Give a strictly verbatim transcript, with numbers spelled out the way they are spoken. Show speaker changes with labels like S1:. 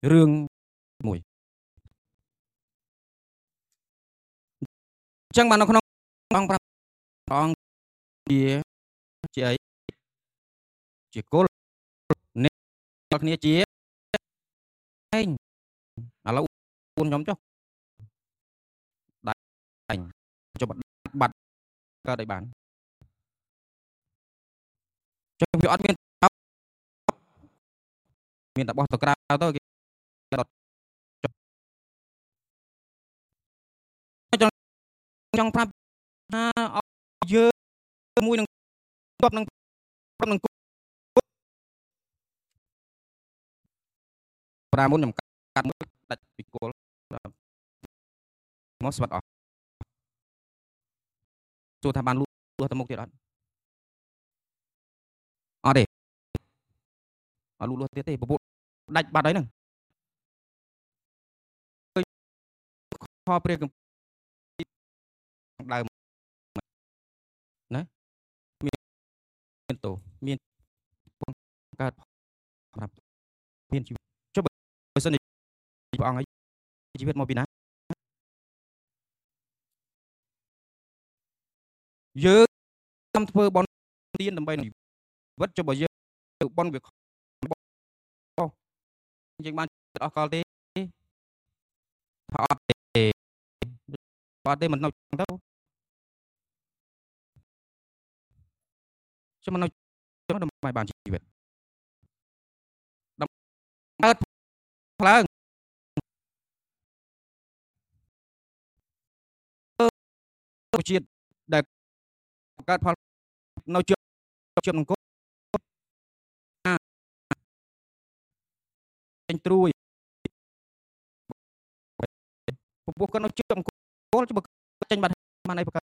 S1: រឿងមួយអញ្ចឹងបាននៅក្នុងអង្គ5អង្គជាជាអីជាគោលអ្នកគ្នាជាឯងឥឡូវអ៊ុនខ្ញុំចុះដាច់ចុះបាត់កើតឲ្យបានចុះវាអត់មានមានតែបោះទៅក្រៅទៅគេដុតចង់ចង់ប្រាប់ថាអត់យើងមួយនឹងគប់នឹងគប់នឹងប្រាមុនខ្ញុំកាត់មួយដាច់ពីគល់មកស្វាត់អស់ចូលថាបានលូលទៅមុខទៀតអត់អត់ទេអត់លូលទៀតទេពពុះដាច់បាត់ហើយហ្នឹងខព្រាកំដើមណាមានតោមានកើតប្រាប់មានជីវិតចុះបើសិនជាព្រះអង្គឲ្យជីវិតមកពីណាយើងតាមធ្វើបន់ទានដើម្បីជីវិតចុះបើយើងធ្វើបន់វាអស់យើងបានអស់កលទេថាអត់ទេអត់ទេមិននៅទៅចុះមិននៅដើម្បីបានជីវិតកើតផ្លើងជាតិដែលកើតផលនៅជាប់ជាប់នឹងគល់ចេញត្រួយពពុះគាត់នៅជាប់គល់ចេញបាត់បានអីប្រ